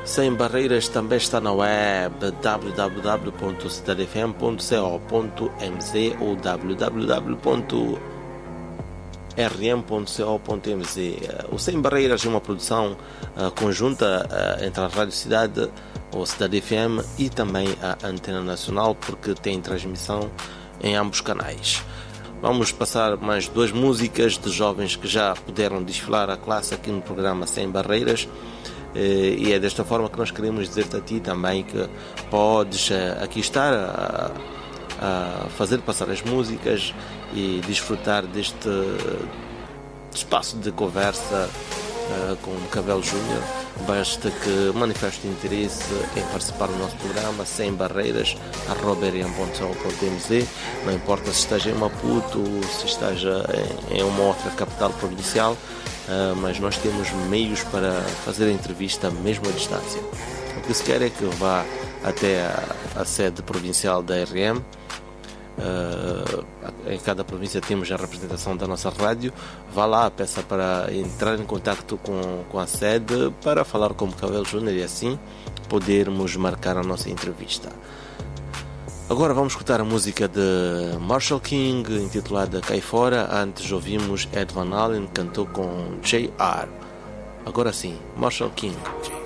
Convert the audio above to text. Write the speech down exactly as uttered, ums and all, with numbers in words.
Sem Barreiras também está na web w w w ponto cidade f m ponto co ponto m z ou w w w ponto r m ponto co ponto m z. O Sem Barreiras é uma produção uh, conjunta uh, entre a Rádio Cidade, ou Cidade F M, e também a Antena Nacional, porque tem transmissão em ambos canais. Vamos passar mais duas músicas de jovens que já puderam desfilar a classe aqui no programa Sem Barreiras. E é desta forma que nós queremos dizer-te a ti também que podes aqui estar a, a fazer passar as músicas e desfrutar deste espaço de conversa uh, com o Cavelo Júnior. Basta que manifeste interesse em participar do nosso programa Sem Barreiras, arroba r m ponto co ponto m z. Não importa se esteja em Maputo, se esteja em, em uma outra capital provincial, uh, mas nós temos meios para fazer a entrevista mesmo à distância. O que se quer é que vá até a, a sede provincial da R M. Uh, em cada província temos a representação da nossa rádio. Vá lá, peça para entrar em contato com, com a sede para falar com o Cavelo Júnior e assim podermos marcar a nossa entrevista. Agora vamos escutar a música de Marshall King intitulada Cai Fora. Antes ouvimos Ed Van Halen, cantou com J R. Agora sim, Marshall King.